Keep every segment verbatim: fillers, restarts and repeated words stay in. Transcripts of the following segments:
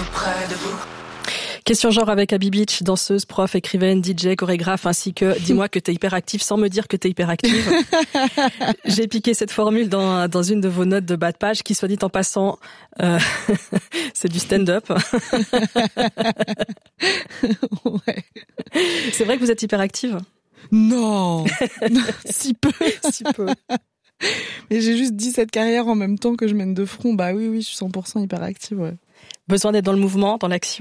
près de vous. Question genre avec Abby Beach, danseuse, prof, écrivaine, D J, chorégraphe, ainsi que dis-moi que t'es hyperactive sans me dire que t'es hyperactive. J'ai piqué cette formule dans, dans une de vos notes de bas de page qui, soit dit en passant, euh, c'est du stand-up. Ouais. C'est vrai que vous êtes hyperactive ? Non, non si peu. Si peu. Mais j'ai juste dit cette carrière en même temps que je mène de front. Bah oui, oui, je suis cent pour cent hyperactive, ouais. Besoin d'être dans le mouvement, dans l'action ?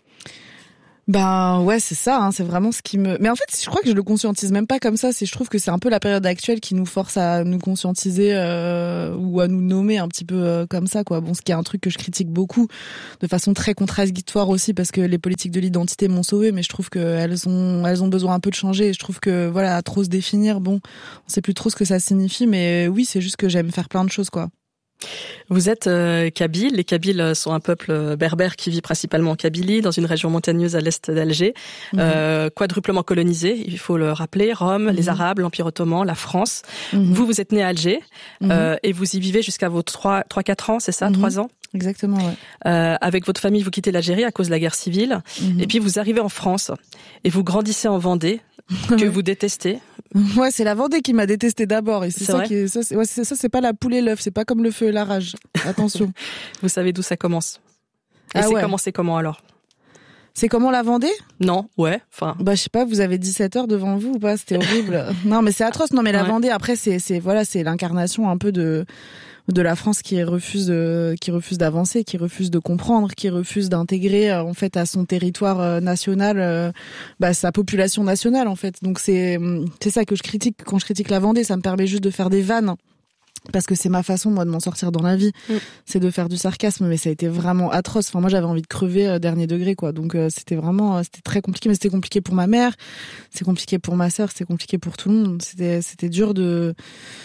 Ben ouais, c'est ça, hein, c'est vraiment ce qui me... Mais en fait, je crois que je le conscientise même pas comme ça. C'est, je trouve que c'est un peu la période actuelle qui nous force à nous conscientiser euh, ou à nous nommer un petit peu euh, comme ça, quoi. Bon, ce qui est un truc que je critique beaucoup, de façon très contradictoire aussi, parce que les politiques de l'identité m'ont sauvée, mais je trouve qu'elles ont, elles ont besoin un peu de changer. Et je trouve que voilà, à trop se définir, bon, on sait plus trop ce que ça signifie, mais oui, c'est juste que j'aime faire plein de choses, quoi. Vous êtes euh, Kabyle. Les Kabyles sont un peuple berbère qui vit principalement en Kabylie, dans une région montagneuse à l'est d'Alger, mmh. euh, quadruplement colonisée, il faut le rappeler, Rome, mmh. les Arabes, l'Empire ottoman, la France. Mmh. Vous, vous êtes né à Alger mmh. euh, et vous y vivez jusqu'à vos trois quatre ans, c'est ça, mmh. trois ans ? Exactement, ouais. Euh, avec votre famille, vous quittez l'Algérie à cause de la guerre civile, mmh. et puis vous arrivez en France et vous grandissez en Vendée, que vous détestez. Ouais, c'est la Vendée qui m'a détesté d'abord, et c'est, c'est ça vrai qui est, ça, c'est, ouais, c'est ça, c'est pas la poule et l'œuf, c'est pas comme le feu et la rage. Attention. Vous savez d'où ça commence. Et ah c'est ouais. commencé comment alors ? C'est comment la Vendée ? Non, ouais, enfin. Bah je sais pas, vous avez dix-sept heures devant vous ou pas ? C'était horrible. Non, mais c'est atroce. Non, mais la ouais. Vendée, après, c'est, c'est voilà, c'est l'incarnation un peu de de la France qui refuse de, qui refuse d'avancer, qui refuse de comprendre, qui refuse d'intégrer euh, en fait à son territoire euh, national euh, bah, sa population nationale en fait. Donc c'est c'est ça que je critique quand je critique la Vendée, ça me permet juste de faire des vannes. Parce que c'est ma façon, moi, de m'en sortir dans la vie. Mm. C'est de faire du sarcasme, mais ça a été vraiment atroce. Enfin, moi, j'avais envie de crever euh, dernier degré, quoi. Donc, euh, c'était vraiment, euh, c'était très compliqué. Mais c'était compliqué pour ma mère, c'est compliqué pour ma sœur, c'est compliqué pour tout le monde. C'était, c'était dur de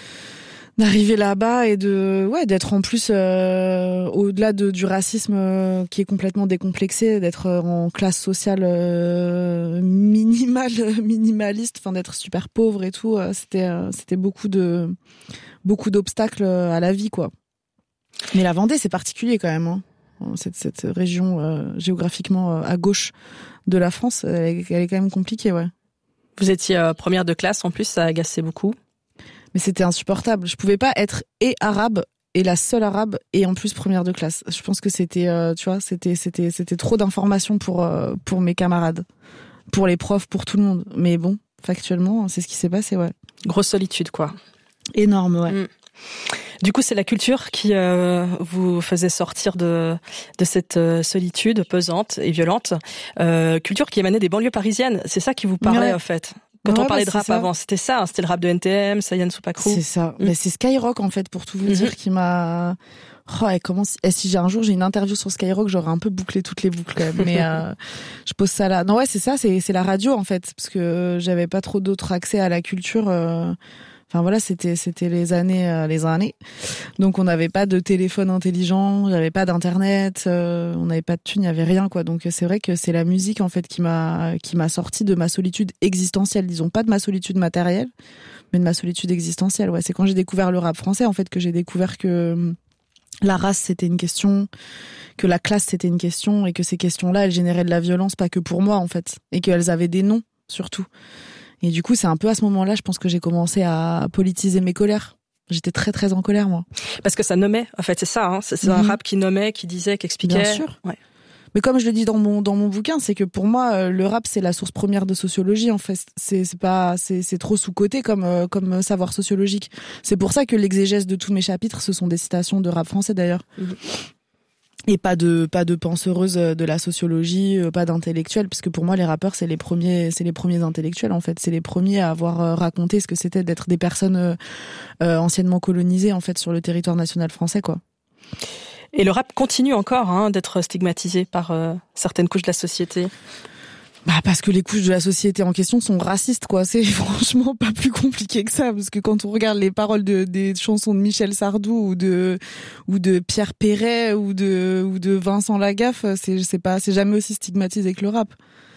d'arriver là-bas et de, ouais, d'être en plus euh, au-delà de du racisme euh, qui est complètement décomplexé, d'être en classe sociale euh, minimale, minimaliste, enfin d'être super pauvre et tout. Euh, c'était, euh, c'était beaucoup de beaucoup d'obstacles à la vie, quoi. Mais la Vendée, c'est particulier quand même, hein. Cette, cette région euh, géographiquement euh, à gauche de la France, elle est, elle est quand même compliquée, ouais. Vous étiez euh, première de classe, en plus, ça agaçait beaucoup. Mais c'était insupportable. Je pouvais pas être et arabe et la seule arabe et en plus première de classe. Je pense que c'était, euh, tu vois, c'était, c'était, c'était trop d'informations pour euh, pour mes camarades, pour les profs, pour tout le monde. Mais bon, factuellement, c'est ce qui s'est passé, ouais. Grosse solitude, quoi. Énorme, ouais. Mmh. Du coup, c'est la culture qui euh, vous faisait sortir de de cette euh, solitude pesante et violente. Euh, culture qui émanait des banlieues parisiennes. C'est ça qui vous parlait, ouais. en fait. Quand ouais, on parlait bah, de rap ça. Avant, c'était ça, hein, c'était le rap de N T M, Sayan Soupacrou. C'est ça. Mmh. Mais c'est Skyrock, en fait, pour tout vous mmh. dire, qui m'a... Oh, et comment... et si j'ai un jour j'ai une interview sur Skyrock, j'aurais un peu bouclé toutes les boucles quand même. Mais euh, je pose ça là. Non, ouais, c'est ça, c'est, c'est la radio, en fait. Parce que j'avais pas trop d'autres accès à la culture... Euh... Enfin voilà, c'était c'était les années euh, les années. Donc on n'avait pas de téléphone intelligent, il y avait pas d'internet, euh, on n'avait pas de thunes, il y avait rien, quoi. Donc c'est vrai que c'est la musique en fait qui m'a qui m'a sorti de ma solitude existentielle, disons pas de ma solitude matérielle, mais de ma solitude existentielle. Ouais, c'est quand j'ai découvert le rap français en fait que j'ai découvert que la race c'était une question, que la classe c'était une question et que ces questions-là elles généraient de la violence pas que pour moi en fait et qu'elles avaient des noms surtout. Et du coup, c'est un peu à ce moment-là, je pense que j'ai commencé à politiser mes colères. J'étais très très en colère, moi. Parce que ça nommait, en fait, c'est ça, hein. C'est, c'est mm-hmm. un rap qui nommait, qui disait, qui expliquait. Bien sûr. Ouais. Mais comme je le dis dans mon dans mon bouquin, c'est que pour moi, le rap c'est la source première de sociologie. En fait, c'est c'est pas c'est c'est trop sous-coté comme comme savoir sociologique. C'est pour ça que l'exégèse de tous mes chapitres, ce sont des citations de rap français d'ailleurs. Mm-hmm. Et pas de pas de penseuses de la sociologie, pas d'intellectuels, parce que pour moi les rappeurs c'est les premiers c'est les premiers intellectuels en fait, c'est les premiers à avoir raconté ce que c'était d'être des personnes euh, anciennement colonisées en fait sur le territoire national français, quoi. Et le rap continue encore hein, d'être stigmatisé par euh, certaines couches de la société. Bah parce que les couches de la société en question sont racistes, quoi. C'est franchement pas plus compliqué que ça, parce que quand on regarde les paroles de des chansons de Michel Sardou ou de ou de Pierre Perret ou de ou de Vincent Lagaffe, c'est c'est pas c'est jamais aussi stigmatisé que le rap.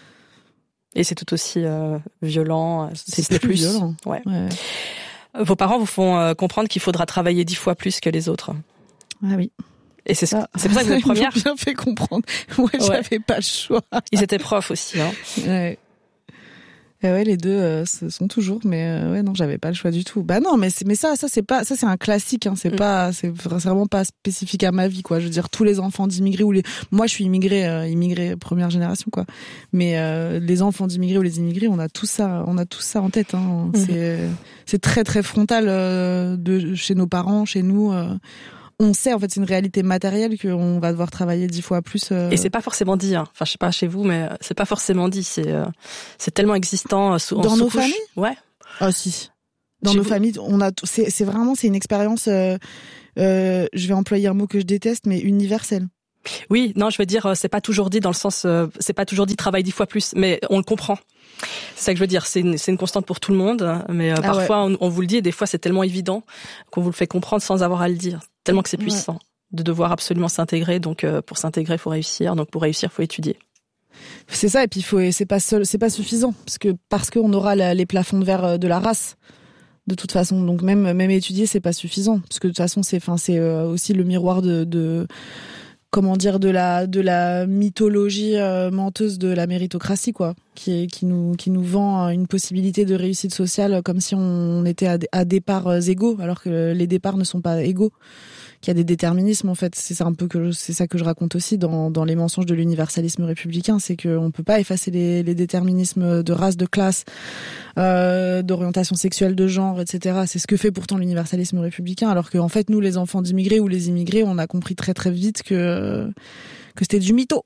Et c'est tout aussi euh, violent, c'est, c'est plus, plus violent. Ouais. ouais. Vos parents vous font euh, comprendre qu'il faudra travailler dix fois plus que les autres. Ah oui. Et c'est, ah, c'est pour ça que vous êtes première. Ils m'ont bien fait comprendre. Moi, ouais. j'avais pas le choix. Ils étaient profs aussi, hein. Ouais. Et ouais, les deux euh, ce sont toujours, mais euh, ouais, non, j'avais pas le choix du tout. Bah non, mais c'est, mais ça, ça c'est pas, ça c'est un classique, hein. C'est mm. pas, c'est vraiment pas spécifique à ma vie, quoi. Je veux dire, tous les enfants d'immigrés ou les, moi, je suis immigrée, euh, immigrée première génération, quoi. Mais euh, les enfants d'immigrés ou les immigrés, on a tout ça, on a tout ça en tête, hein. Mm. C'est, c'est très très frontal euh, de chez nos parents, chez nous. Euh, On sait, en fait, c'est une réalité matérielle qu'on va devoir travailler dix fois plus. Euh... Et c'est pas forcément dit, hein. Enfin, je sais pas chez vous, mais c'est pas forcément dit. C'est, euh, c'est tellement existant. Sous, Dans en nos sous-couche. familles? Ouais. Ah, si. Dans chez nos vous? familles, on a, c'est, c'est vraiment, c'est une expérience, euh, euh, je vais employer un mot que je déteste, mais universelle. Oui, non, je veux dire, c'est pas toujours dit dans le sens, euh, c'est pas toujours dit travaille dix fois plus, mais on le comprend. C'est ça que je veux dire, c'est une, c'est une constante pour tout le monde, mais euh, ah parfois ouais. on, on vous le dit et des fois c'est tellement évident qu'on vous le fait comprendre sans avoir à le dire. Tellement que c'est puissant ouais. de devoir absolument s'intégrer. Donc euh, pour s'intégrer, il faut réussir. Donc pour réussir, il faut étudier. C'est ça, et puis il faut, c'est pas seul, c'est pas suffisant parce que parce qu'on aura la, les plafonds de verre de la race. De toute façon, donc même même étudier, c'est pas suffisant parce que de toute façon, c'est, enfin, c'est euh, aussi le miroir de, de comment dire de la de la mythologie euh, menteuse de la méritocratie, quoi, qui est, qui nous qui nous vend une possibilité de réussite sociale comme si on était à, à départs égaux, alors que les départs ne sont pas égaux, qu'il y a des déterminismes en fait. C'est ça un peu que c'est ça que je raconte aussi dans dans les mensonges de l'universalisme républicain, c'est que on peut pas effacer les les déterminismes de race, de classe, euh, d'orientation sexuelle, de genre, et cetera. C'est ce que fait pourtant l'universalisme républicain, alors que en fait nous les enfants d'immigrés ou les immigrés, on a compris très très vite que que c'était du mytho.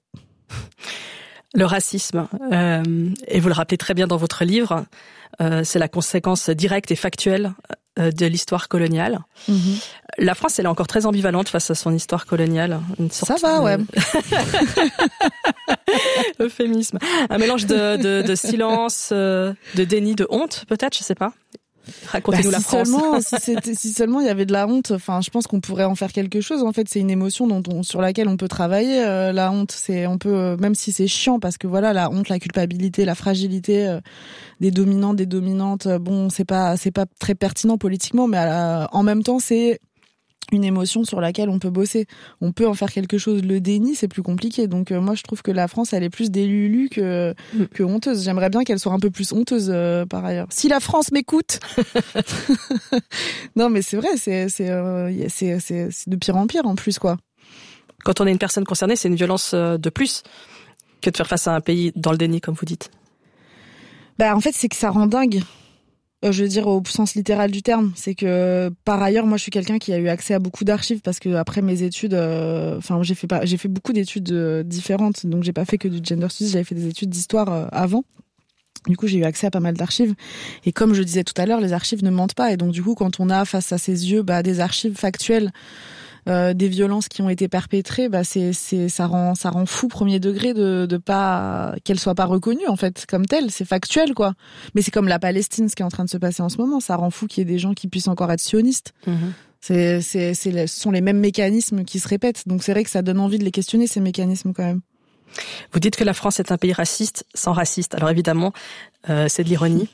Le racisme, euh, et vous le rappelez très bien dans votre livre, euh, c'est la conséquence directe et factuelle euh, de l'histoire coloniale. Mm-hmm. La France, elle est encore très ambivalente face à son histoire coloniale. Une sorte Ça va, de... ouais. Euphémisme. Un mélange de, de, de silence, euh, de déni, de honte, peut-être, je sais pas. Racontez-nous bah, la si France. Seulement, si, c'était, si seulement il y avait de la honte, enfin, je pense qu'on pourrait en faire quelque chose. En fait, c'est une émotion dont on, sur laquelle on peut travailler. Euh, la honte, c'est, on peut, même si c'est chiant, parce que voilà, la honte, la culpabilité, la fragilité euh, des dominants, des dominantes. Bon, c'est pas, c'est pas très pertinent politiquement, mais à la, en même temps, c'est une émotion sur laquelle on peut bosser. On peut en faire quelque chose. Le déni, c'est plus compliqué. Donc euh, moi, je trouve que la France, elle est plus délulue que mmh. que honteuse. J'aimerais bien qu'elle soit un peu plus honteuse euh, par ailleurs. Si la France m'écoute. Non, mais c'est vrai, c'est c'est, euh, c'est c'est c'est de pire en pire en plus, quoi. Quand on est une personne concernée, c'est une violence de plus que de faire face à un pays dans le déni, comme vous dites. Bah en fait, c'est que ça rend dingue. Je veux dire au sens littéral du terme, c'est que par ailleurs, moi, je suis quelqu'un qui a eu accès à beaucoup d'archives parce que après mes études, enfin, euh, j'ai fait pas, j'ai fait beaucoup d'études euh, différentes, donc j'ai pas fait que du gender studies, j'avais fait des études d'histoire euh, avant. Du coup, j'ai eu accès à pas mal d'archives. Et comme je disais tout à l'heure, les archives ne mentent pas. Et donc, du coup, quand on a face à ses yeux bah, des archives factuelles, euh, des violences qui ont été perpétrées, bah c'est c'est ça rend ça rend fou premier degré de de pas qu'elles soient pas reconnues en fait comme telles. C'est factuel, quoi. Mais c'est comme la Palestine, ce qui est en train de se passer en ce moment. Ça rend fou qu'il y ait des gens qui puissent encore être sionistes. Mmh. C'est c'est c'est ce sont les mêmes mécanismes qui se répètent. Donc c'est vrai que ça donne envie de les questionner, ces mécanismes, quand même. Vous dites que la France est un pays raciste sans raciste. Alors évidemment, euh, c'est de l'ironie.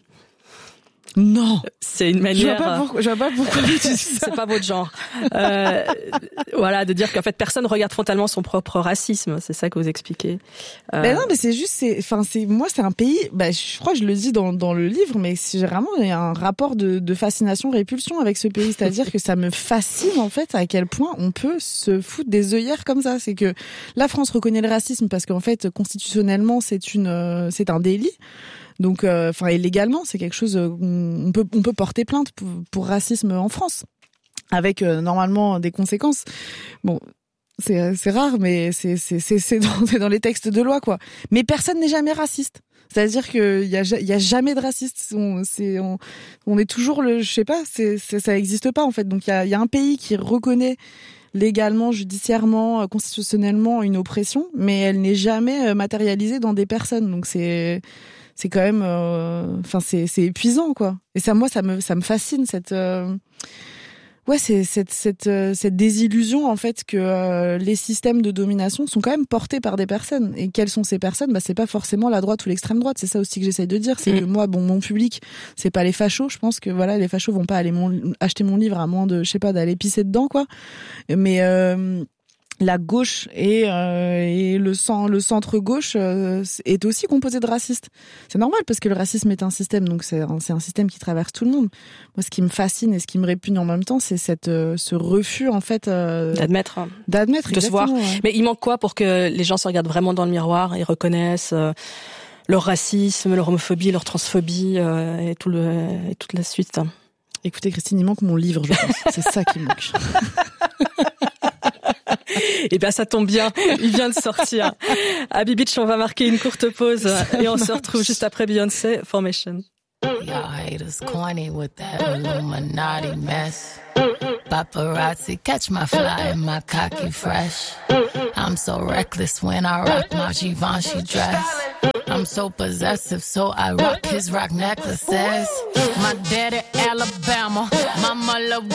Non, c'est une manière. Je vois pas pourquoi. Je vois pas pourquoi tu dis ça. C'est pas votre genre. Euh, voilà, de dire qu'en fait personne regarde frontalement son propre racisme. C'est ça que vous expliquez. Euh... Ben non, mais c'est juste, c'est, enfin, c'est moi, c'est un pays. Ben, je crois que je le dis dans dans le livre, mais c'est vraiment il y a un rapport de, de fascination répulsion avec ce pays. C'est-à-dire que ça me fascine en fait à quel point on peut se foutre des œillères comme ça. C'est que la France reconnaît le racisme parce qu'en fait constitutionnellement c'est une euh, c'est un délit. Donc, enfin, euh, illégalement, c'est quelque chose. On peut, on peut porter plainte pour, pour racisme en France, avec euh, normalement des conséquences. Bon, c'est, c'est rare, mais c'est, c'est, c'est, c'est dans, c'est dans les textes de loi, quoi. Mais personne n'est jamais raciste. C'est-à-dire qu'il y a, il y a jamais de raciste. On, c'est, on, on est toujours le, je sais pas, c'est, c'est, ça n'existe pas en fait. Donc, il y a, il y a un pays qui reconnaît légalement, judiciairement, constitutionnellement une oppression, mais elle n'est jamais matérialisée dans des personnes. Donc, c'est c'est quand même enfin euh, c'est c'est épuisant, quoi. Et ça moi ça me ça me fascine cette euh, ouais c'est cette cette euh, cette désillusion en fait que euh, les systèmes de domination sont quand même portés par des personnes. Et quelles sont ces personnes? Bah c'est pas forcément la droite ou l'extrême droite, c'est ça aussi que j'essaye de dire, c'est mmh. que moi bon mon public, c'est pas les fachos, je pense que voilà, les fachos vont pas aller mon, acheter mon livre à moins de je sais pas d'aller pisser dedans, quoi. Mais euh, la gauche et, euh, et le, cent, le centre-gauche euh, est aussi composé de racistes. C'est normal parce que le racisme est un système, donc c'est un, c'est un système qui traverse tout le monde. Moi, ce qui me fascine et ce qui me répugne en même temps, c'est cette, euh, ce refus, en fait... Euh, d'admettre. D'admettre, de se voir. Ouais. Mais il manque quoi pour que les gens se regardent vraiment dans le miroir et reconnaissent euh, leur racisme, leur homophobie, leur transphobie euh, et, tout le, et toute la suite. Écoutez, Christine, il manque mon livre, je pense. C'est ça qui manque. Eh bien, ça tombe bien, il vient de sortir. À B-Beach, on va marquer une courte pause et on se retrouve juste après Beyoncé, Formation. Y'all haters corny with that Illuminati mess. Paparazzi catch my fly and my cocky fresh. I'm so reckless when I rock my Givenchy dress. I'm so possessive, so I rock his rock necklaces. My daddy Alabama, mama love